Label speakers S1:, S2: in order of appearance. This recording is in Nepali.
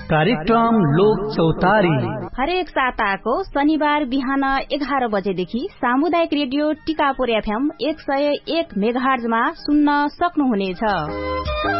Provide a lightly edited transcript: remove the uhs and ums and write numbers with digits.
S1: कार्यक्रम लोक चौतारी
S2: हरेक साताको शनिबार बिहान 11 बजेदेखि सामुदायिक रेडियो टिकापुर FM 101 मेगाहर्जमा सुन्न सक्नुहुनेछ।